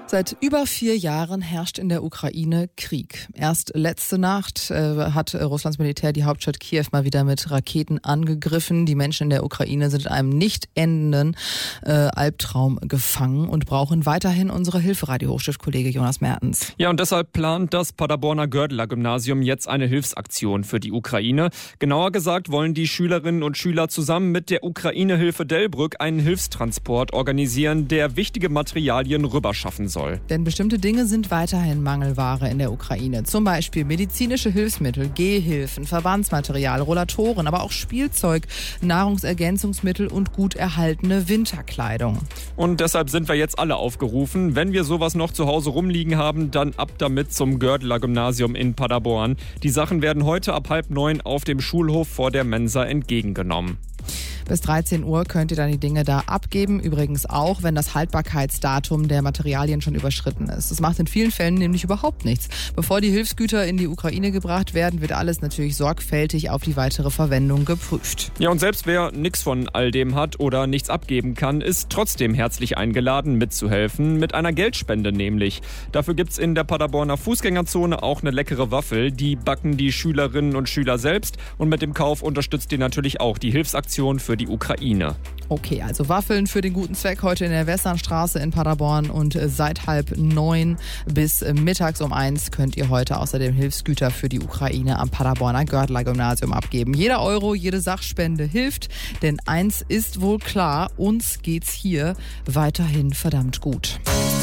Seit über 4 Jahren herrscht in der Ukraine Krieg. Erst letzte Nacht hat Russlands Militär die Hauptstadt Kiew mal wieder mit Raketen angegriffen. Die Menschen in der Ukraine sind in einem nicht endenden Albtraum gefangen und brauchen weiterhin unsere Hilfe, Radio-Hochschriftkollege Jonas Mertens. Ja, und deshalb plant das Paderborner Gördler-Gymnasium jetzt eine Hilfsaktion für die Ukraine. Genauer gesagt wollen die Schülerinnen und Schüler zusammen mit der Ukraine-Hilfe Delbrück einen Hilfstransport organisieren, der wichtige Materialien rüberschaffen soll. Denn bestimmte Dinge sind weiterhin Mangelware in der Ukraine. Zum Beispiel medizinische Hilfsmittel, Gehhilfen, Verbandsmaterial, Rollatoren, aber auch Spielzeug, Nahrungsergänzungsmittel und gut erhaltene Winterkleidung. Und deshalb sind wir jetzt alle aufgerufen. Wenn wir sowas noch zu Hause rumliegen haben, dann ab damit zum Gördler-Gymnasium in Paderborn. Die Sachen werden heute ab 8:30 auf dem Schulhof vor der Mensa entgegengenommen. Bis 13 Uhr könnt ihr dann die Dinge da abgeben. Übrigens auch, wenn das Haltbarkeitsdatum der Materialien schon überschritten ist. Das macht in vielen Fällen nämlich überhaupt nichts. Bevor die Hilfsgüter in die Ukraine gebracht werden, wird alles natürlich sorgfältig auf die weitere Verwendung geprüft. Ja, und selbst wer nichts von all dem hat oder nichts abgeben kann, ist trotzdem herzlich eingeladen, mitzuhelfen. Mit einer Geldspende nämlich. Dafür gibt's in der Paderborner Fußgängerzone auch eine leckere Waffel. Die backen die Schülerinnen und Schüler selbst. Und mit dem Kauf unterstützt ihr natürlich auch die Hilfsaktion für die Ukraine. Okay, also Waffeln für den guten Zweck heute in der Westernstraße in Paderborn und seit 8:30 bis mittags um 1 könnt ihr heute außerdem Hilfsgüter für die Ukraine am Paderborner Gördler-Gymnasium abgeben. Jeder Euro, jede Sachspende hilft, denn eins ist wohl klar, uns geht's hier weiterhin verdammt gut.